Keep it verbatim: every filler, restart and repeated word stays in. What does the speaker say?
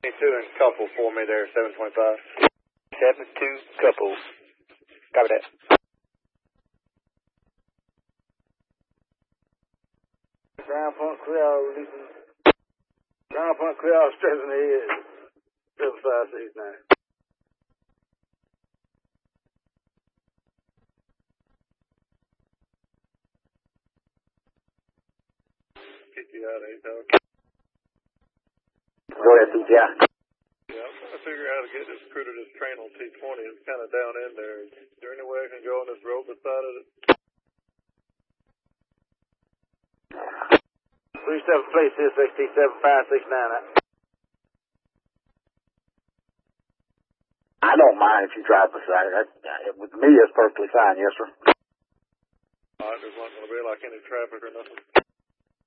Two and couple for me there, seven twenty-five. Seven two couple. Copy that. Ground point clear, releasing. Ground point clear, stressing the head. Seven five six nine. P T I, eight thousand. Go ahead, P T I. Yeah, I'm trying to figure out how to get this crew to this train on T twenty. It's kind of down in there. Is there any way I can go on this road beside of it? three seven plate six X T seven five six nine. I don't mind if you drive beside it. That, with me, it's perfectly fine, yes, sir. All right, there's not going to be like any traffic or nothing.